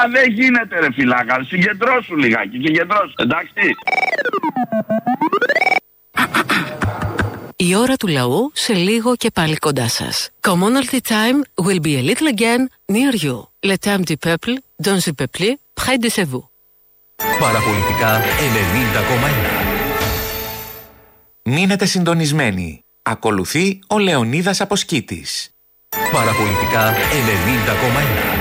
δεν γίνεται ρε φιλάκα. Συγκεντρώσου λιγάκι, συγκεντρώσου, εντάξει. Η ώρα του λαού σε λίγο και πάλι κοντά σας. Commonalty time will be a little again near you. Le temps du peuple, dans le peuple, près de vous. Παραπολιτικά 90,1. Μείνετε συντονισμένοι. Ακολουθεί ο Λεωνίδας Αποσκήτης. Παραπολιτικά 90,1.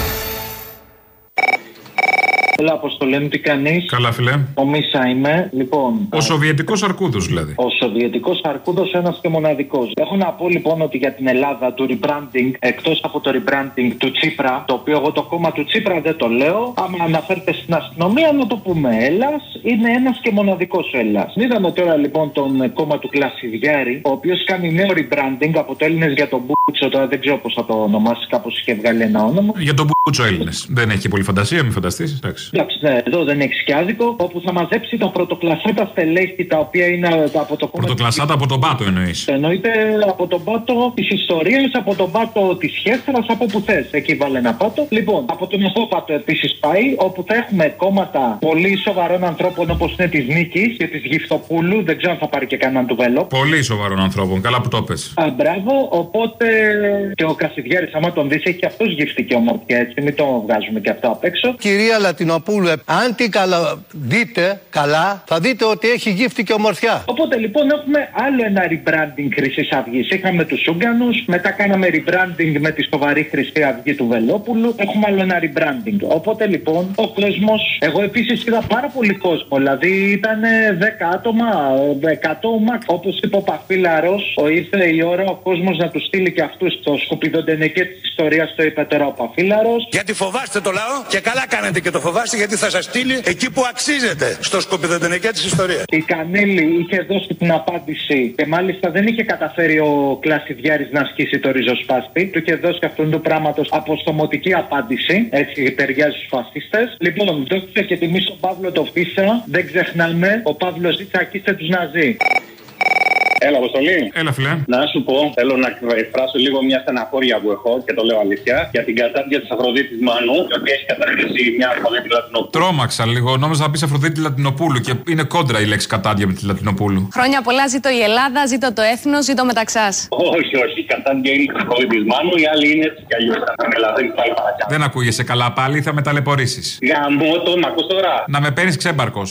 Έλα, Αποστολέ μου, τι κάνεις? Καλά, φιλέ. Ο Μίσα είμαι. Λοιπόν. Ο Σοβιετικός Αρκούδος, δηλαδή. Ο Σοβιετικός Αρκούδος, ένας και μοναδικός. Έχω να πω λοιπόν ότι για την Ελλάδα του rebranding, εκτός από το rebranding του Τσίπρα, το οποίο εγώ το κόμμα του Τσίπρα δεν το λέω, άμα αναφέρεται στην αστυνομία να το πούμε. Έλλας είναι ένας και μοναδικός ο Έλλας. Είδαμε τώρα λοιπόν τον κόμμα του Κλασιδιάρη, ο οποίος κάνει νέο rebranding από το Έλληνες για τον Μπούτσο. Τώρα δεν ξέρω πώς θα το ονομάσει, κάπως είχε βγάλει ένα όνομα. Για τον Μπούτσο Έλληνες. Δεν έχει πολύ φαντασία, μην φανταστείς. Εντάξει, ναι, εδώ δεν έχει και άδικο. Όπου θα μαζέψει τα πρωτοκλασσάτα στελέχη τα οποία είναι από το κόμμα. Πρωτοκλασσάτα από τον Πάτο εννοείς? Εννοείται από τον Πάτο τη ιστορία, από τον Πάτο τη Χέστρα, από όπου θες. Εκεί βάλε ένα Πάτο. Λοιπόν, από τον Μεσόπατο επίσης πάει, όπου θα έχουμε κόμματα πολύ σοβαρών ανθρώπων όπως είναι τη Νίκης και τη Γυφτοπούλου. Δεν ξέρω αν θα πάρει και κανέναν του Βέλο. Πολύ σοβαρών ανθρώπων, καλά που το πες. Μπράβο, οπότε και ο Κασιδιάρης, άμα τον δεις, έχει και αυτός γυφτή και ομορφιά, έτσι. Μην το βγάζουμε και αυτό απ' έξω. Κυρία Λατινοπούλου, αν την δείτε καλά, θα δείτε ότι έχει γύφτη και ομορφιά. Οπότε λοιπόν έχουμε άλλο ένα rebranding Χρυσής Αυγής. Είχαμε τους Ούγκανους, μετά κάναμε rebranding με τη σοβαρή Χρυσή Αυγή του Βελόπουλου. Έχουμε άλλο ένα rebranding. Οπότε λοιπόν ο κόσμος, εγώ επίσης είδα πάρα πολύ κόσμο. Δηλαδή ήταν 10 άτομα, 100 max. Όπως είπε ο Παφίλαρος, ήρθε η ώρα ο κόσμος να του στείλει και αυτούς στο σκουπιδοντενεκέ της ιστορίας, το είπε τώρα ο Παφίλαρος. Γιατί φοβάστε το λαό και καλά κάνετε και το φοβάστε, γιατί θα σας στείλει εκεί που αξίζετε, στο σκουπιδοντενεκέ της ιστορίας. Η Κανέλη είχε δώσει την απάντηση και μάλιστα δεν είχε καταφέρει ο Κλασιδιάρης να ασκήσει το ριζοσπάστη. Του είχε δώσει αυτόν του πράγματος αποστομωτική απάντηση. Έτσι ταιριάζει στους φασίστες. Λοιπόν, δώστε και τιμή στον Παύλο το Φίσα. Δεν ξεχνάμε, ο Παύλος ζήτησε ακίστε τους Ναζί. Έλα, Αποστολή. Έλα, φιλέ. Να σου πω, θέλω να εκφράσω λίγο μια στεναχώρια που έχω και το λέω αλήθεια για την κατάδια της Αφροδίτης Μάνου, η οποία έχει καταδικαστεί μια Αφροδίτη Λατινοπούλου. Τρόμαξα λίγο, νόμιζα να πεις Αφροδίτη Λατινοπούλου και είναι κόντρα η λέξη κατάδια με τη Λατινοπούλου. Χρόνια πολλά, ζήτω η Ελλάδα, ζήτω το έθνος, ζήτω Μεταξάς. Όχι, όχι, η κατάδια είναι της Αφροδίτης Μάνου, οι άλλοι είναι έτσι κι αλλιώς. Δεν ακούγεσαι καλά πάλι, θα με ταλαιπωρήσεις. Γαμώτο, μ' ακούς τώρα? Να με παίρνεις ξέμπαρκος.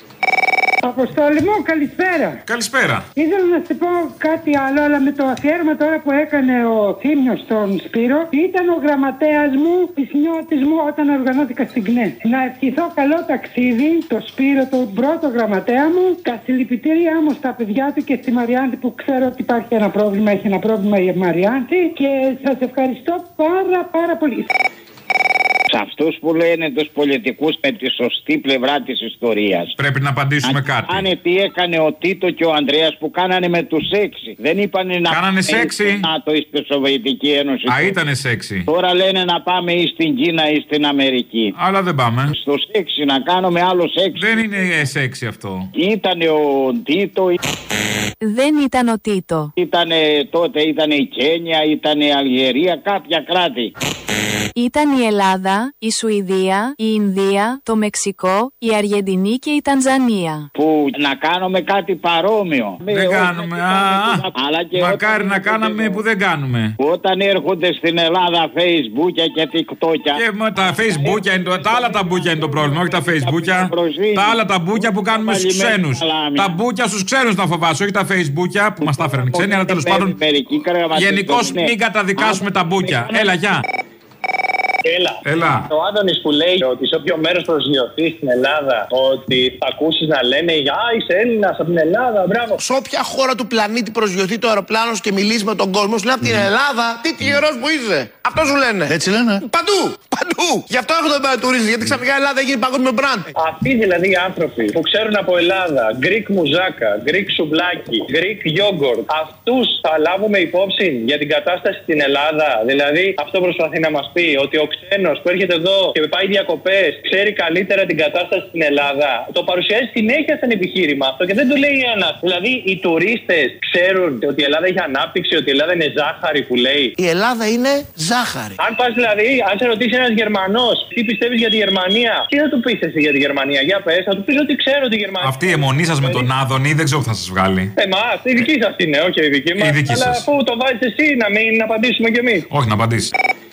Αποστόλη μου, καλησπέρα. Καλησπέρα. Ήθελα να σου πω κάτι άλλο, αλλά με το αφιέρωμα τώρα που έκανε ο Θήμιος στον Σπύρο, ήταν ο γραμματέας μου της νιώτης μου όταν οργανώθηκα στην ΚΝΕ. Να ευχηθώ καλό ταξίδι, το Σπύρο, τον πρώτο γραμματέα μου, τα συλληπιτήριά μου στα παιδιά του και στη Μαριάνθη που ξέρω ότι υπάρχει ένα πρόβλημα, έχει ένα πρόβλημα η Μαριάνθη και σας ευχαριστώ πάρα πολύ. Σε αυτούς που λένε τους πολιτικούς με τη σωστή πλευρά της ιστορίας. Πρέπει να απαντήσουμε κάτι. Κάνε τι έκανε ο Τίτο και ο Ανδρέας που κάνανε με τους 6. Δεν είπανε να κάνανε πάμε σεξι. στο ΝΑΤΟ ή στη Σοβιετική Ένωση. Α, ήτανε σεξι. Τώρα λένε να πάμε ή στην Κίνα ή στην Αμερική. Αλλά δεν πάμε. Στο σεξι να κάνουμε άλλο σεξι. Δεν είναι σεξι αυτό. Ήτανε ο Τίτο. Δεν ήταν ο Τίτο. Τότε ήταν η Κένια, ήταν η Αλγερία, κάποια κράτη. Ήταν η Ελλάδα, η Σουηδία, η Ινδία, το Μεξικό, η Αργεντινή και η Τανζανία. Που να κάνουμε κάτι παρόμοιο. Δεν κάνουμε. Μακάρι να κάναμε που δεν κάνουμε. Όταν έρχονται στην Ελλάδα Facebook και TikTok. Και τα Facebook είναι τα άλλα τα μπούκια είναι το πρόβλημα, όχι τα Facebook. Τα άλλα τα μπούκια που κάνουμε στους ξένους. Τα μπούκια στους ξένους να φοβάσαι, όχι τα Facebook που μας τα έφεραν οι ξένοι, αλλά τέλος πάντων. Γενικώς μην καταδικάσουμε τα μπούκια. Έλα, γεια. Έλα. Ο Άδωνης που λέει ότι σε όποιο μέρος προσγειωθεί στην Ελλάδα, ότι θα ακούσεις να λένε «Α, είσαι Έλληνας από την Ελλάδα, μπράβο». Σε όποια χώρα του πλανήτη προσγειωθεί το αεροπλάνο και μιλήσει με τον κόσμο, σου λέει από την Ελλάδα, τι τυχερός που είσαι. Αυτό σου λένε. Έτσι λένε. Παντού. Γι' αυτό έρχονται να τουρίζουν, γιατί ξαφνικά η Ελλάδα έγινε παγκόσμιο brand. Αυτοί δηλαδή οι άνθρωποι που ξέρουν από Ελλάδα, Greek μουζάκα, Greek σουβλάκι, Greek yogurt, αυτούς θα λάβουμε υπόψη για την κατάσταση στην Ελλάδα. Δηλαδή αυτό προσπαθεί να μας πει, ότι ο ξένος που έρχεται εδώ και πάει διακοπές ξέρει καλύτερα την κατάσταση στην Ελλάδα. Το παρουσιάζει συνέχεια σαν επιχείρημα αυτό και δεν το λέει ένας. Δηλαδή οι τουρίστες ξέρουν ότι η Ελλάδα έχει ανάπτυξη, ότι η Ελλάδα είναι ζάχαρη που λέει. Η Ελλάδα είναι ζάχαρη. Αν πας δηλαδή, αν σε ρωτήσει ένας Γερμανός τι πιστεύεις για τη Γερμανία, τι θα του πεις εσύ για τη Γερμανία? Για πες, θα του πεις ότι ξέρω τη Γερμανία. Αυτή η αιμονή σας με τον Άδωνη δεν ξέρω που θα σας βγάλει. Εμάς, η δική σας είναι, όχι η δική μας. Αλλά αφού το βάζεις εσύ, να μην απαντήσουμε κι εμείς. Όχι, να απαντήσεις.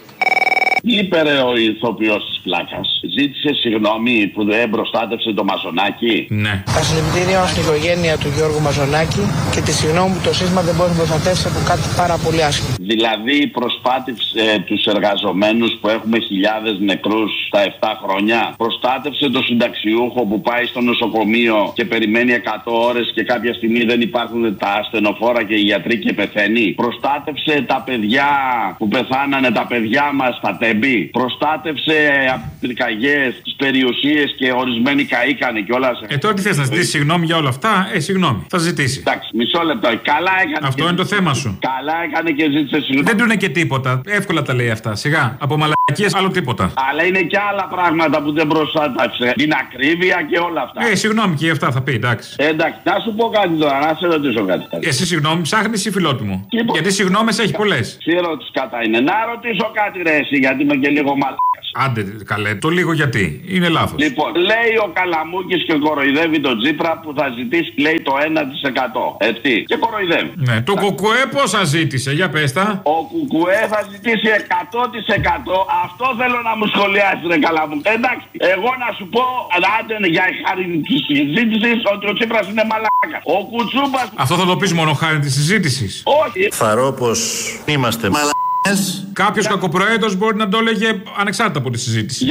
Είπε ρε ο ηθοποιός της πλάκας. Ζήτησε συγγνώμη που δεν προστάτευσε το Μαζονάκι. Ναι. Τα συλληπιτήριά μας στην οικογένεια του Γιώργου Μαζονάκη και τη συγγνώμη που το σύστημα δεν μπορεί να προστατεύσει από κάτι πάρα πολύ άσχημο. Δηλαδή προστάτευσε τους εργαζομένους που έχουμε χιλιάδες νεκρούς στα 7 χρόνια. Προστάτευσε το συνταξιούχο που πάει στο νοσοκομείο και περιμένει 100 ώρες και κάποια στιγμή δεν υπάρχουν τα ασθενοφόρα και οι γιατροί και πεθαίνει. Προστάτευσε τα παιδιά που πεθάνανε, τα παιδιά μας, τα τέμπη. Προστάτευσε από πυρκαγιές, τις περιουσίες και ορισμένοι καήκανε κιόλας. Τώρα τι θες, να ζητήσεις συγγνώμη για όλα αυτά? Συγγνώμη, θα ζητήσει. Εντάξει, μισό λεπτό. Καλά έκανε. Αυτό είναι το θέμα σου. Καλά έκανε και ζήτησε συγγνώμη. Δεν του είναι και τίποτα. Εύκολα τα λέει αυτά. Σιγά. Από μαλακίες άλλο τίποτα. Αλλά είναι και άλλα πράγματα που δεν προστάτευσε. Την ακρίβεια και όλα αυτά. Συγγνώμη και αυτά θα πει, εντάξει. Εντάξει, να σου πω κάτι τώρα, να σε ρωτήσω κάτι. Εσύ συγγνώμη ψάχνεις ή φιλότιμο? Λοιπόν, γιατί συγγνώμες έχει πολλές. Τι ερώτηση κατά είναι? Να ρωτήσω κάτι ρε εσύ, γιατί είμαι και λίγο μαλάκας. Άντε καλέ, το λίγο γιατί. Είναι λάθος. Λοιπόν, λέει ο Καλαμούκης και κοροϊδεύει τον Τσίπρα που θα ζητήσει, λέει, το 1%. Έτσι. Και κοροϊδεύει. Ναι, το Κουκουέ πόσα ζήτησε, για πες τα. Ο Κουκουέ θα ζητήσει 100%. Αυτό θέλω να μου σχολιάσει, ρε Καλαμούκη. Εντάξει, εγώ να σου πω, άντε για χάρη τη συζήτηση, ότι ο Τσίπρας είναι μαλάκα. Ο Κουτσούπας. Αυτό θα το πεις μόνο χάρη τη συζήτηση. Όχι. Θαρώ πως είμαστε μαλάκες. Κάποιος κακοπροαίρετος μπορεί να το έλεγε ανεξάρτητα από τη συζήτηση.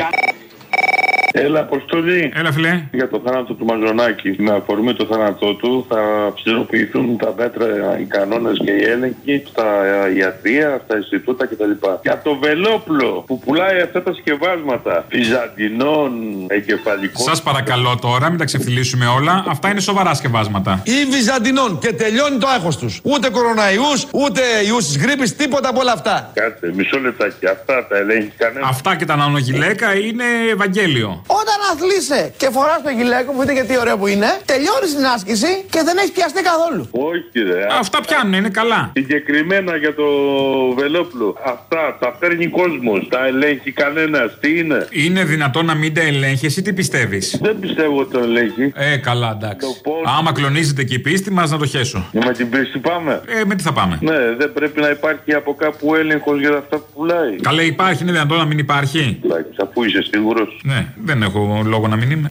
Έλα, Αποστολή. Έλα, φιλέ. Για το θάνατο του Μαζονάκη. Με αφορμή το θάνατό του θα ψηλοποιηθούν τα μέτρα, οι κανόνες και οι έλεγχοι στα ιατρεία, στα Ινστιτούτα κτλ. Για το Βελόπουλο που πουλάει αυτά τα σκευάσματα Βυζαντινών, εγκεφαλικών. Σας παρακαλώ τώρα, μην τα ξεφτυλίσουμε όλα. Αυτά είναι σοβαρά σκευάσματα. Ή Βυζαντινών και τελειώνει το άγχος τους. Ούτε κοροναϊούς, ούτε ιούς της γρίπης, τίποτα από όλα αυτά. Κάτσε, μισό λεπτάκι. Αυτά τα ελέγχει κανένα? Αυτά και τα νανογυλαίκα είναι Ευαγγέλιο. Όταν αθλείσαι και φοράς το γυλαίκο που δείτε και τι ωραίο που είναι, τελειώνεις την άσκηση και δεν έχεις πιαστεί καθόλου. Όχι, ρε. Αυτά πιάνουν, είναι καλά. Συγκεκριμένα για το Βελόπουλο. Αυτά τα παίρνει κόσμος. Τα ελέγχει κανένας. Τι είναι? Είναι δυνατόν να μην τα ελέγχει, εσύ τι πιστεύεις? Δεν πιστεύω ότι το ελέγχει. Καλά, εντάξει. Άμα κλονίζεται και η πίστη μας, να το χέσω. Με την πίστη πάμε. Με τι θα πάμε? Ναι, δεν πρέπει να υπάρχει από κάπου έλεγχος για αυτά που πουλάει. Καλέ, υπάρχει, είναι δυνατόν να μην υπάρχει? Αφού είσαι σίγουρος. Ναι, δεν έχω λόγο να μην είμαι.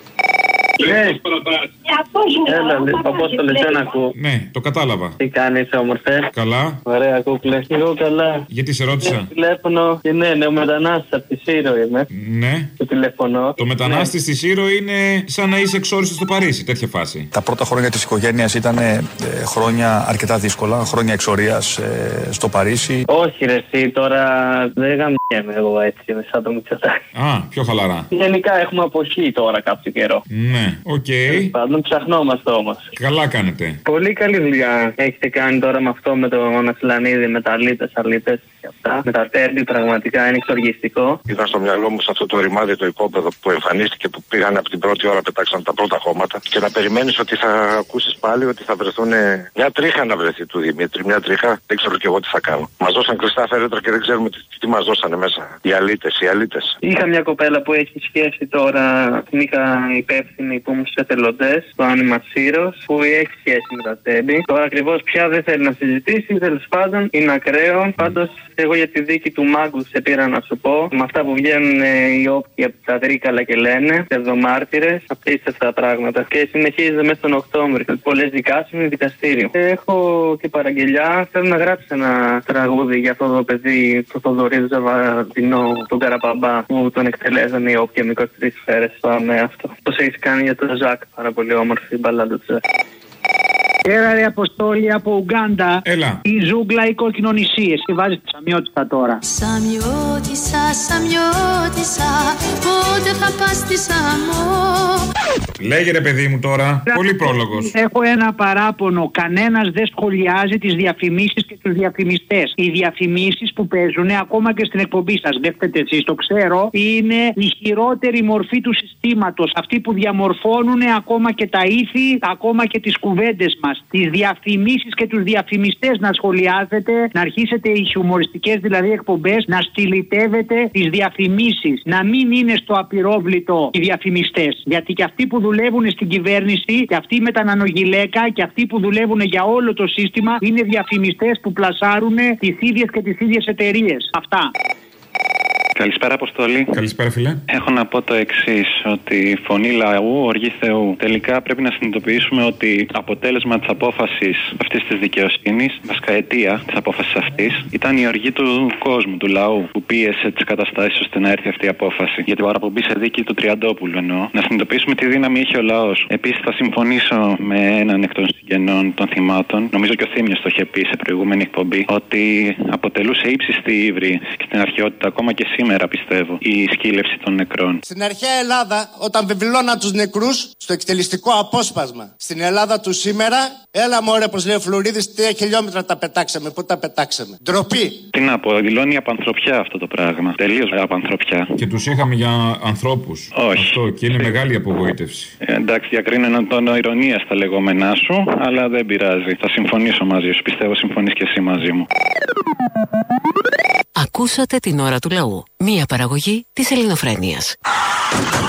Έλα, Απόστολε, δεν ακούω. Ναι, το κατάλαβα. Τι κάνεις, όμορφε? Καλά. Ωραία, κούκλε. Εγώ καλά. Γιατί σε ρώτησα? Τηλέφωνο και ναι, ο μετανάστης από τη Σύρο είμαι. Ναι. Το τηλέφωνο. Το μετανάστη στη Σύρο είναι σαν να είσαι εξόριστος στο Παρίσι, τέτοια φάση. Τα πρώτα χρόνια της οικογένειας ήταν χρόνια αρκετά δύσκολα, χρόνια εξορίας στο Παρίσι. Όχι, ρε, εσύ τώρα δεν γαμιέμαι εγώ έτσι, σαν το Μητσοτάκη. Πιο χαλαρά. Γενικά έχουμε αποχή τώρα κάποιο καιρό. Ναι, οκ. Πάντων, ψαχνόμαστε όμως. Καλά κάνετε. Πολύ καλή δουλειά έχετε κάνει τώρα με αυτό με τον Ασλανίδη, με τα αλήτες και αυτά. Με τα τέρμπι, πραγματικά είναι εξοργιστικό. Ήταν στο μυαλό μου σε αυτό το ρημάδι το υπόπεδο που εμφανίστηκε, που πήγαν από την πρώτη ώρα, πετάξαν τα πρώτα χώματα. Και να περιμένεις ότι θα ακούσεις πάλι ότι θα βρεθούν μια τρίχα να βρεθεί του Δημήτρη. Μια τρίχα, δεν ξέρω κι εγώ τι θα κάνω. Μας δώσαν κλειστά φέρετρα και δεν ξέρουμε τι μας δώσανε μέσα. Οι αλήτες. Είχα μια κοπέλα που έχει σχέση τώρα, την είχα υπεύθυνη που ήμουν στους εθελοντές, το Άνιμα Σύρος, που έχει σχέση με τα τέμπη. Τώρα ακριβώς πια δεν θέλει να συζητήσει, τέλος πάντων είναι ακραίο. Πάντως, εγώ για τη δίκη του Μάγκου σε πήρα να σου πω. Με αυτά που βγαίνουν οι όποιοι από τα Τρίκαλα και λένε, πσευδομάρτυρες, απίστευτα πράγματα. Και συνεχίζεται μέσα τον Οκτώβρη. Πολλές δικάσεις είναι δικαστήριο. Έχω και παραγγελιά. Θέλω να γράψει ένα τραγούδι για αυτό το παιδί, το Θοδωρή Ζαβαδινό, τον Καραπαμπά, που τον εκτελέσανε οι όποιοι με 23 σφαίρες. Πάμε αυτό. Πώς έχεις κάνει για τον Ζακ, πάρα πολύ όμορφη μπαλάντα του Ζακ. Έλα ρε Αποστόλη από Ουγκάντα. Έλα. Η ζούγκλα η κόκκινο νησί. Εσύ βάζεις τη Σαμιώτισσα τώρα. Σαμιώτισσα, πότε θα πας στη Σαμό? Λέγε ρε παιδί μου τώρα, πολύ πρόλογος. Έχω ένα παράπονο. Κανένας δεν σχολιάζει τις διαφημίσεις και τους διαφημιστές. Οι διαφημίσεις που παίζουν ακόμα και στην εκπομπή σας, δεν φταίτε εσείς, το ξέρω, είναι η χειρότερη μορφή του συστήματος. Αυτοί που διαμορφώνουν ακόμα και τα ήθη, ακόμα και τις κουβέντες μας. Τις διαφημίσεις και τους διαφημιστές να σχολιάζετε, να αρχίσετε οι χιουμοριστικές δηλαδή εκπομπές, να στυλιτεύετε τις διαφημίσεις. Να μην είναι στο απειρόβλητο οι διαφημιστές. Γιατί και αυτοί που δουλεύουν στην κυβέρνηση, και αυτοί με τα νανογυλαίκα, και αυτοί που δουλεύουν για όλο το σύστημα, είναι διαφημιστές που πλασάρουν τις ίδιες και τις ίδιες εταιρείες. Αυτά. Καλησπέρα, Αποστολή. Καλησπέρα, φίλε. Έχω να πω το εξής, ότι η φωνή λαού, οργή Θεού. Τελικά πρέπει να συνειδητοποιήσουμε ότι αποτέλεσμα της απόφασης αυτής της δικαιοσύνης, βασικά αιτία της απόφασης αυτής, ήταν η οργή του κόσμου, του λαού, που πίεσε τις καταστάσεις ώστε να έρθει αυτή η απόφαση. Για την παραπομπή σε δίκη του Τριαντόπουλου εννοώ. Να συνειδητοποιήσουμε τι δύναμη είχε ο λαός. Επίσης, θα συμφωνήσω με έναν εκ των συγγενών των θυμάτων, νομίζω και ο Θήμιος το είχε πει σε προηγούμενη εκπομπή, ότι αποτελούσε ύψιστη ύβρι και στην αρχαιότητα, ακόμα και σήμερα πιστεύω, η σκύλευση των νεκρών. Στην αρχαία Ελλάδα, όταν βεβηλώναν τους νεκρούς στο εκτελεστικό απόσπασμα. Στην Ελλάδα του σήμερα, έλα μωρέ, πως λέει ο Φλουρίδης, 3 χιλιόμετρα τα πετάξαμε. Πού τα πετάξαμε? Ντροπή. Τι να πω, δηλώνει απανθρωπιά αυτό το πράγμα. Τελείως απανθρωπιά. Και τους είχαμε για ανθρώπους. Όχι. Αυτό και είναι μεγάλη απογοήτευση. Εντάξει, διακρίνω έναν τόνο ηρωνία στα λεγόμενά σου, αλλά δεν πειράζει. Θα συμφωνήσω μαζί σου. Πιστεύω συμφωνείς και εσύ μαζί μου. Ακούσατε την ώρα του λαού. Μία παραγωγή της Ελληνοφρένειας.